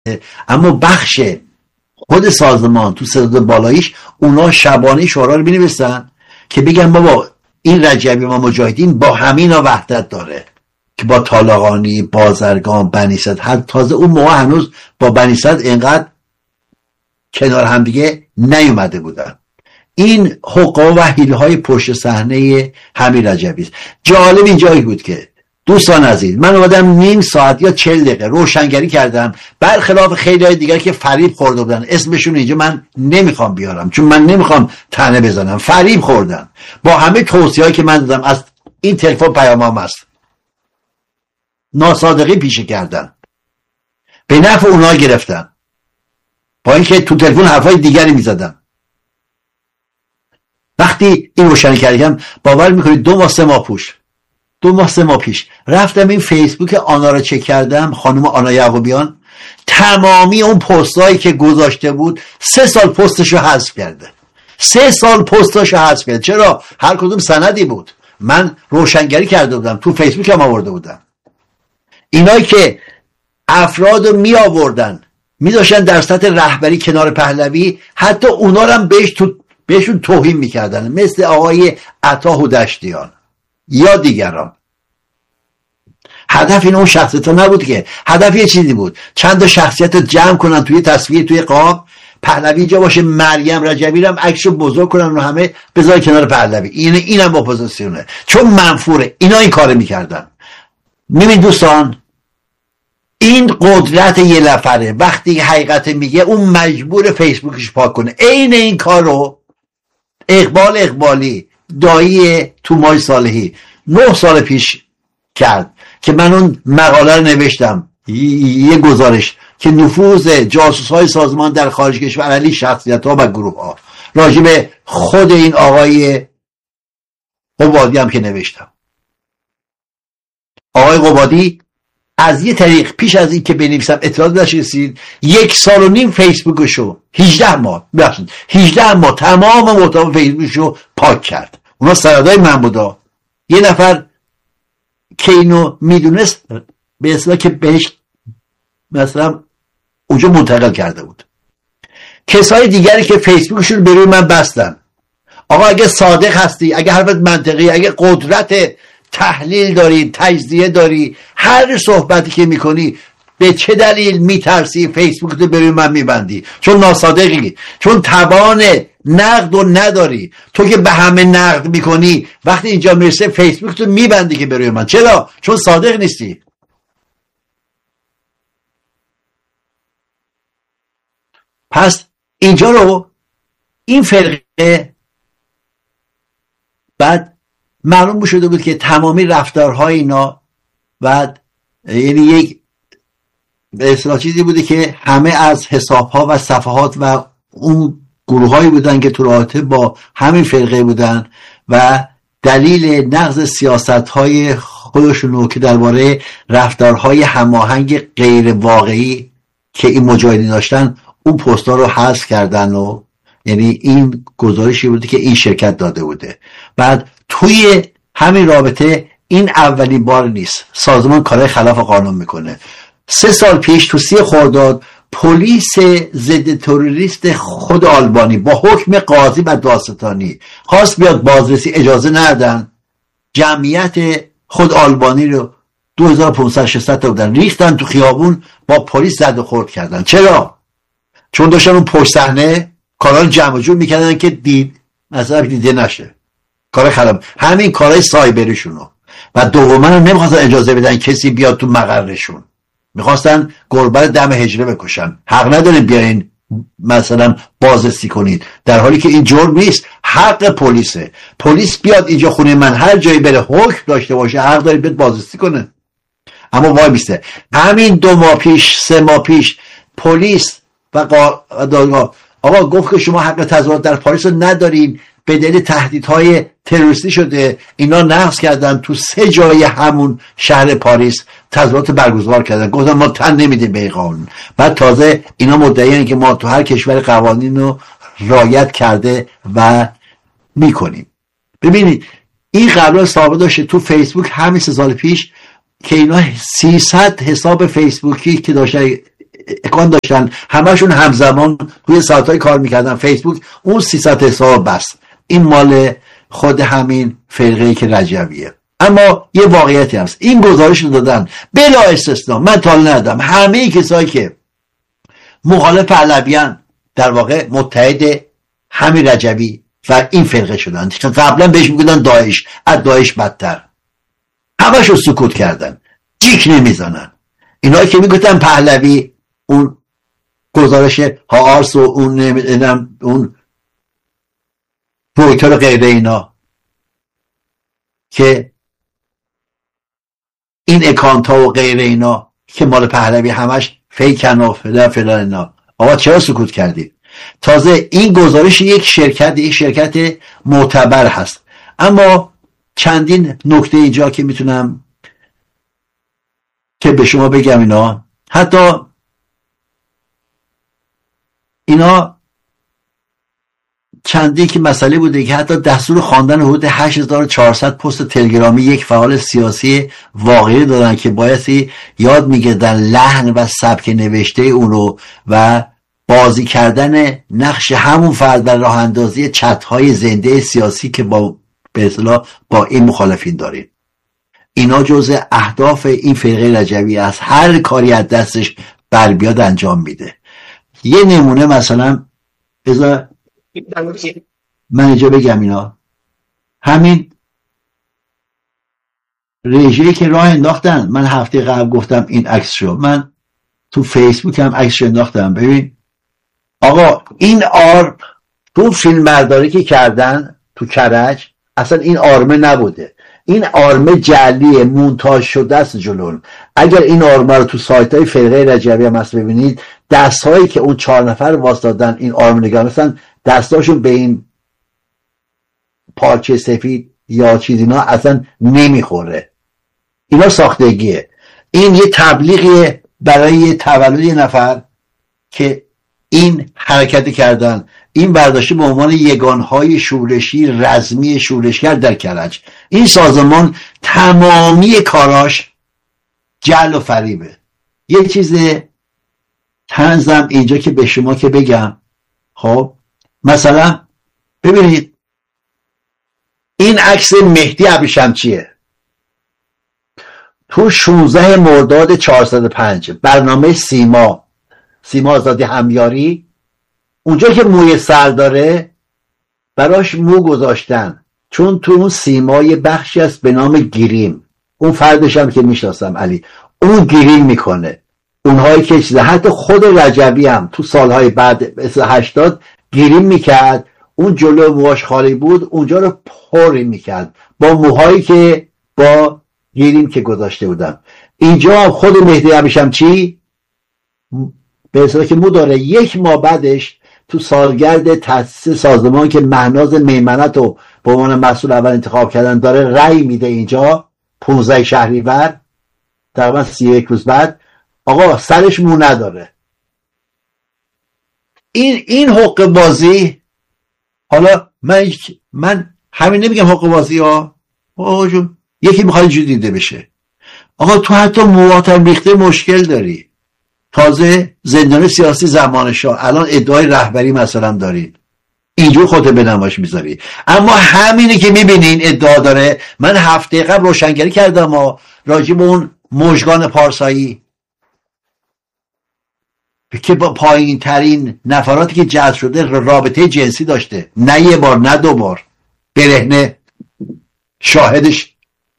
اما بخش خود سازمان تو صداد بالاییش اونا شبانه شورا رو بنویسن که بگن بابا این رجبی ما مجاهدین با همینا وحدت داره، که با طالقانی، بازرگان، بنی صدر، حتی تازه اون موقع هنوز با بنی صدر اینقدر کنار هم دیگه نیومده بودن. این حقوق و حیله های پشت صحنه حمید رجبی است. جالب اینجایی بود که دوستان عزیز، من اومدم نیم ساعت یا 40 دقیقه روشنگری کردم، برخلاف خیلی های دیگر که فریب خورده بودن، اسمشون اینجا من نمیخوام بیارم چون من نمیخوام طعنه بزنم، فریب خوردن با همه توصیه‌ای که من دادم. از این تلفن پیامام است، ناصادقی پیشه کردن، به نفع اونا گرفتن، با اینکه تو تلفن حرفای دیگری میزدن. وقتی این روشن کردم باور میکنید 2 ماه 3 ماه پیش رفتم این فیسبوک آنا رو چک کردم، خانم آنا یعقوبیان تمامی اون پستایی که گذاشته بود 3 سال پستشو حذف کرده. 3 سال پستاشو حذف کرده. چرا؟ هر کدوم سندی بود، من روشنگری کرده بودم، تو فیسبوک هم آورده بودم. اینایی که افراد رو می آوردن می داشتن در سطح رهبری کنار پهلوی، حتی اونا رو هم بهشون توهین می کردن، مثل آقای عطا هودشتیان یا دیگران. هدف این اون شخصیت نبود که، هدف یه چیزی بود، چند تا شخصیت جمع کنن توی تصویر، توی قاب، پهلوی جا باشه، مریم رجبی رو هم عکسشو بزرگ کنن و همه بذار کنار پهلوی. اینم اپوزیسیونه، چون منفوره. اینا این کارو میکردن. میبین دوستان، این قدرت یه نفره وقتی حقیقت میگه اون مجبور فیسبوکش پاک کنه. عین این کارو اقبال اقبالی دایی تومای صالحی 9 سال پیش کرد که من اون مقاله رو نوشتم، یه گزارش که نفوذ جاسوس‌های سازمان در خارج کشور علیه شخصیت‌ها و گروه‌ها، راجع به خود این آقای قبادی هم که نوشتم. آقای قبادی از یه طریق پیش از این که بنویسم اطلاعات داشت رسید، 1.5 سال فیسبوکشو 18 ماه تمام محتوا فیسبوکشو پاک کرد. اونا سندای من بودا. یه نفر که اینو میدونست به اصطلاح که بهش مثلا اونجا منتقل کرده بود. کسای دیگری که فیسبوکشون به روی من بستن، آقا اگه صادق هستی، اگه حرفت منطقی، اگه قدرت تحلیل داری، تجزیه داری، هر صحبتی که میکنی، به چه دلیل میترسی فیسبوک رو بروی من میبندی؟ چون ناصادقی، چون توان نقد رو نداری. تو که به همه نقد میکنی، وقتی اینجا میرسه فیسبوک رو میبندی که بروی من. چرا؟ چون صادق نیستی. پس اینجا رو این فرقه بعد معلوم شده بود که تمامی رفتارهای اینا بعد یعنی یک به اصطلاح چیزی بوده که همه از حسابها و صفحات و اون گروهایی بودن که تو رابطه با همین فرقه بودن و دلیل نقض سیاستهای خودشونو که درباره رفتارهای هماهنگ غیر واقعی که این مجاهدین داشتن، اون پست‌ها رو حذف کردن. و یعنی این گزارشی بوده که این شرکت داده بوده. بعد توی همین رابطه این اولین بار نیست سازمان کارهای خلاف قانون میکنه. 3 سال پیش تو 30 خرداد پلیس ضد تروریست خود آلبانی با حکم قاضی و دادستانی خواست بیاد بازرسی، اجازه ندادن. جمعیت خود آلبانی رو 2500-600 تا بودن، ریختن تو خیابون، با پلیس زد و خورد کردن. چرا؟ چون داشتن اون پشت صحنه کارا رو جمع جور میکردن که مثلا دیده نشه. کار خلاف همین کارهای سایبریشونو. و دوما هم نمیخواستن اجازه بدن کسی بیاد تو مقرشون، میخواستن گربه دم حجره بکشن. حق ندارین بیاین مثلا بازرسی کنید، در حالی که این جرم نیست، حق پلیسه. پلیس بیاد اینجا خونه من، هر جایی بره حکم داشته باشه، حق داره بیاد بازرسی کنه. اما وای میسته همین 2 ماه پیش 3 ماه پیش پلیس و دادگاه آقا گفت که شما حق تظاهرات در پاریس رو ندارین، به دلیل تهدیدهای تروریستی شده. اینا نقض کردن، تو 3 جای همون شهر پاریس تظاهرات برگزار کردن. گفتن ما تن نمیدیم به قانون. بعد تازه اینا مدعیان که ما تو هر کشور قوانین رو رعایت کرده و میکنیم. ببینید این قبلا ثابت داشته تو فیسبوک همین 3 سال پیش که اینا 300 حساب فیسبوکی که داشتن اکان داشتن، همشون همزمان روی سایت‌های کار میکردن فیسبوک، اون 300 حساب بس. این مال خود همین فرقه‌ای که رجویه. اما یه واقعیتی هست، این گزارش رو دادن بلا استثنا، من تا ندادم، همه کسایی که مخالف پهلویان در واقع متحد همین رجوی و این فرقه شدن. قبلا بهش میگفتن داعش، از داعش بدتر، همش رو سکوت کردن، جیک نمیزنن. اینا که میگفتن پهلوی، اون گزارش هاارس و اون رویتر غیره، اینا که این اکانت ها و غیره اینا که مال پهلوی همش فیکن و فلان اینا، آقا چرا سکوت کردید؟ تازه این گزارش یک شرکت معتبر هست. اما چندین نکته اینجا که میتونم که به شما بگم، اینا حتی اینا چندی که مسئله بوده که حتی دستور خواندن حدود 8400 پست تلگرامی یک فعال سیاسی واقعی دادن که بایستی یاد میگردن لحن و سبک نوشته اونو و بازی کردن نقش همون فرد در راه اندازی چت‌های زنده سیاسی که به اصطلاح با این مخالفین داریم. اینا جزء اهداف این فرقه رجوی است، هر کاری از دستش بر بیاد انجام میده. یه نمونه مثلا من اینجا بگم، اینا همین رژه‌ای که راه انداختن، من هفته قبل گفتم این عکس شو، من تو فیسبوک هم عکسش انداختم. ببین آقا، این آرم تو فیلم برداری که کردن تو کرج اصلا این آرمه نبوده، این آرمه جعلیه، مونتاژ شده است جلون. اگر این آرمه رو تو سایت های فرقه رجوی هم هست ببینید، دست هایی که اون 4 نفر واسطادن این آرمه نگاه مثلا دستاشون به این پارچه سفید یا چیزی اینا اصلا نمیخوره، اینا ساختگیه. این یه تبلیغیه برای تولد یه نفر که این حرکت کردن، این برداشته به عنوان یگانهای شورشی رزمی شورشگر در کرج. این سازمان تمامی کاراش جعل و فریبه. یه چیز طنزم اینجا که به شما که بگم، خب مثلا ببینید این عکس مهدی ابریشمچیه تو 16 مرداد 405 برنامه سیما آزادی همیاری. اونجا که موی سر داره براش مو گذاشتن، چون تو اون سیما یه بخشی هست به نام گریم، اون فردش هم که میشناسم علی، اون گریم میکنه. اونهایی که چیزه، حتی خود رجبی هم تو سالهای بعد 80 گریم میکرد، اون جلو موهاش خالی بود اونجا رو پر میکرد با موهایی که با گریم که گذاشته بودم. اینجا هم خود مهدی ابریشمچی به اصطلاح که مو داره. 1 ماه بعدش تو سالگرد تأسیس سازمان که مهناز میمنت رو به عنوان مسئول اول انتخاب کردن داره رأی میده اینجا 15 شهریور، تقریبا 31 روز بعد، آقا سرش مو نداره. این حق بازی. حالا من همین نمیگم حق بازی ها، آقا جون یکی میخواد اینجوری دیده بشه. آقا تو حتی موهات هم ریخته مشکل داری، تازه زندان سیاسی زمان شاه الان ادعای رهبری مثلا دارین، اینجور خودت به نمایش میذاری. اما همینه که میبینین ادعا داره. من هفته قبل روشنگری کردم راجع به اون مژگان پارسایی که با پایین ترین نفراتی که جذب شده رابطه جنسی داشته، نه 1 بار نه 2 بار، برهنه شاهدش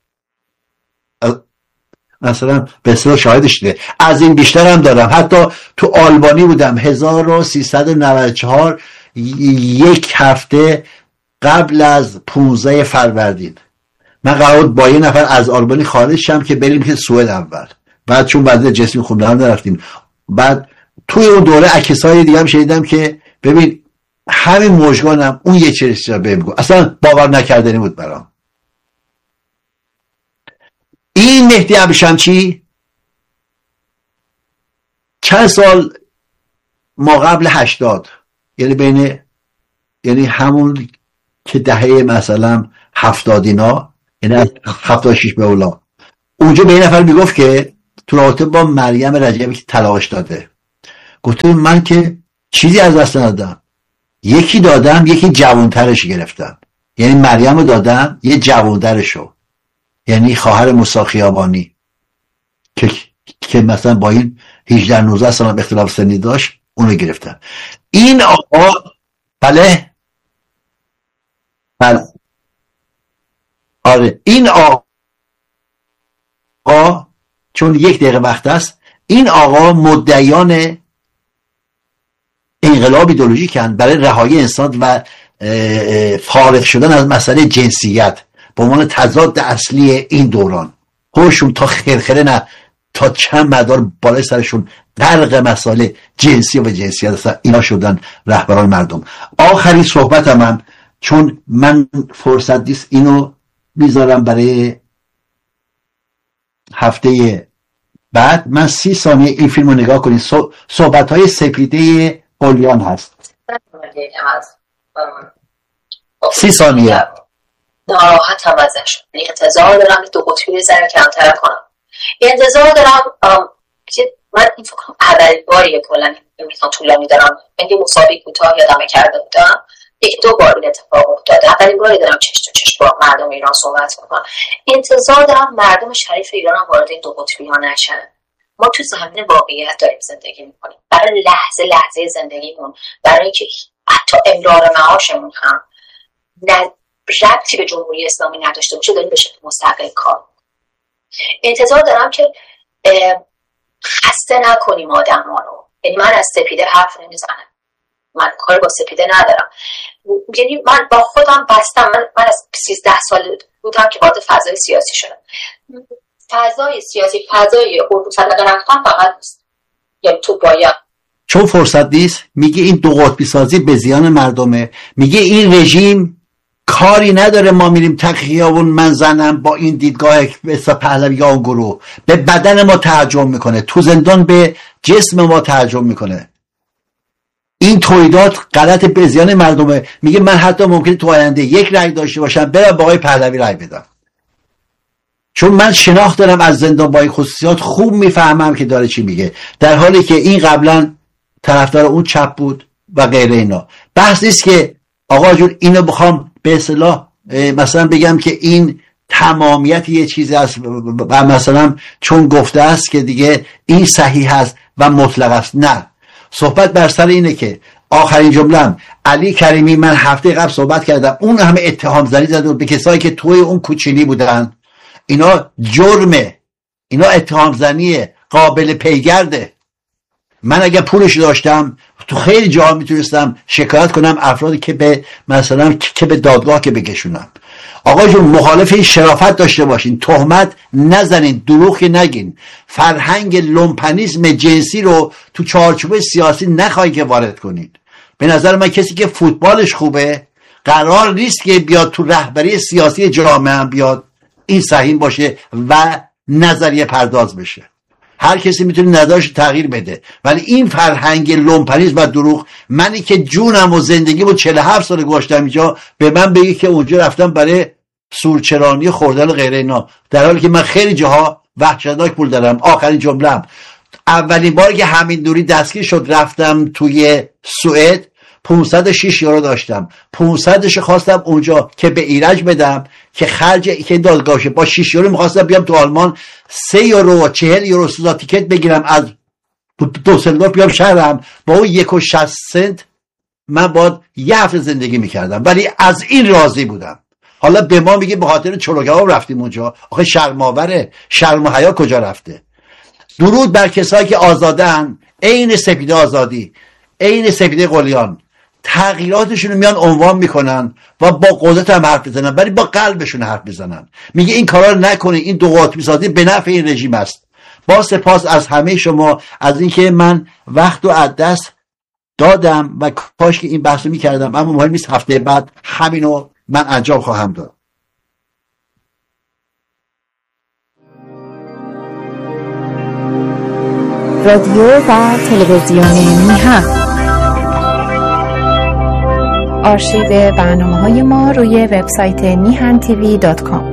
مثلا به اصطلاح شاهدش ده. از این بیشتر هم دارم. حتی تو آلبانی بودم 1394، 1 هفته قبل از 15 فروردین من قرار بود با یه نفر از آلبانی خارج شم که بریم که سوئد اول، بعد چون بعد جسمی خوب نرفتیم. بعد توی اون دوره عکسای دیگه هم شنیدم که ببین همین مژگانم اون یه چیزی رو بهم گفت، اصلا باور نکردنی بود برام. این مهدی ابریشمچی چند سال ما قبل 80، یعنی همون که دهه مثلا 70 اینا، یعنی از 76 به اولا، اونجا به این نفر میگفت که تو رابطه با مریم رجبی که طلاقش داده، گفتم من که چیزی از دست ندادم، یکی دادم، یکی جوانترش گرفتم، یعنی مریم رو دادم، یه جوانترشو، یعنی خواهر موسی خیابانی که مثلا با این 18-19 سال اختلاف سنی داشت، اونو گرفتم. این آقا بله آره این آقا چون 1 دقیقه وقت است، این آقا مدعیان انقلاب ایدئولوژیکن برای رهایی انسان و فارغ شدن از مسئله جنسیت به عنوان تضاد اصلی این دوران. خودشون تا خرخره نه تا چند مدار بالای سرشون غرق مسائل جنسی و جنسیت هستن، اینا شدن رهبران مردم. آخرین صحبتم من، چون من فرصت نیست، اینو میذارم برای هفته بعد. من 30 ثانیه این فیلم رو نگاه کنید. صحبت‌های سپیده قلیان هست. 30 ثانیه. ناراحتم ازش، انتظار دارم دو قطبی ذره کمتر کنم. انتظار دارم من این فکر اولین باریه کلا میخوام طولانی دارم، من یه مسابقه کوتاه یادم کرده بودم 1-2 بار این اتفاق افتاده، اولین باری دارم چش تو چش با مردم ایران صحبت میکنم. انتظار دارم مردم شریف ایران هم وارد این دو قطبی ها نشن. ما تو زمین واقعیت داریم زندگی میکنیم، برای لحظه زندگیمون، برای اینکه حتی امرار معاشمون هم ربطی به جمهوری اسلامی نداشته باشه داریم به شکل مستقل کار. انتظار دارم که خسته نکنیم آدم ها رو. یعنی من از سپیده حرف نمیزنم، من کار با سپیده ندارم، یعنی من با خودم بستم. من از 13 سال بودم که وارد فضای سیاسی شدم. فضای سیاسی فضای قربون صدقه رفتن فقط نیست، یعنی تو باید، چون فرصت نیست، میگه این دو قطبی سازی به زیان مردمه، میگه این رژیم کاری نداره، ما میریم تخیابون، من زنم با این دیدگاه مثل پهلویان گروه به بدن ما تهجم میکنه، تو زندان به جسم ما تهجم میکنه، این تولیدات غلط به زیان مردمه. میگه من حتی ممکنه تو آینده 1 رأی داشته باشم برم با آقای پهلوی رأی بدم، چون من شناخت دارم از زندان با این خصوصیات، خوب میفهمم که داره چی میگه، در حالی که این قبلا طرفدار اون چپ بود و غیره. اینا بحث نیست که آقا جون اینو بخوام به اصطلاح مثلا بگم که این تمامیت یه چیزی است و مثلا چون گفته است که دیگه این صحیح است و مطلق است. نه، صحبت بر سر اینه که آخرین جمله‌ام علی کریمی، من هفته قبل صحبت کردم، اون همه اتهام زنی زد به کسایی که توی اون کوچینی بودن. اینا جرمه، اینا اتهام زنیه، قابل پیگرده. من اگه پولش داشتم تو خیلی جاها میتونستم شکایت کنم افرادی که به مثلا که به دادگاه که بکشونم. آقا جون مخالف این شرافت داشته باشین، تهمت نزنین، دروغ نگین، فرهنگ لومپنیسم جنسی رو تو چارچوب سیاسی نخواهید که وارد کنین. به نظر من کسی که فوتبالش خوبه قرار نیست که بیاد تو رهبری سیاسی جامعه هم بیاد این صحیح باشه و نظریه پرداز بشه. هر کسی میتونه نظرش تغییر بده، ولی این فرهنگ لومپنیسم و دروغ، منی که جونم و زندگیمو 47 سال گذاشتم اینجا، به من بگی که اونجا رفتم برای سورچرانی خوردن و غیره اینا، در حالی که من خیلی جاها وحشتناک پول دارم. آخرین جمله‌ام، اولین باری که همین دوری دستگیر شد رفتم توی سوئد 506 یورو داشتم، 500ش خواستم اونجا که به ایرج بدم که خرج که دادگاهشه، با 6 یورو میخواستم بیام تو آلمان 3 یورو و 40 یورو سوزا تیکت بگیرم از دوسلدورف بیام شهرم، با اون 1.60 سنت من باید 1 هفته زندگی میکردم، ولی از این راضی بودم. حالا به ما میگه به خاطر چلوکباب رفتیم اونجا، آخه شرم‌آوره، شرم و حیا کجا رفته؟ درود بر کسایی که آزادن، عین سپیده آزادی، عین سپیده قلیان، تغییراتشون رو میان عنوان میکنن و با قدرت هم حرف بزنن، ولی با قلبشون حرف بزنن. میگه این کارا رو نکنید، این دو قطبی سازی به نفع این رژیم است. با سپاس از همه شما از اینکه من وقت رو از دست دادم و کاش که این بحث رو میکردم، اما مهم نیست، هفته بعد همینو من انجام خواهم داد. رادیو و تلویزیون میهن. آرشیو برنامه‌های ما روی وبسایت mihan tv.com.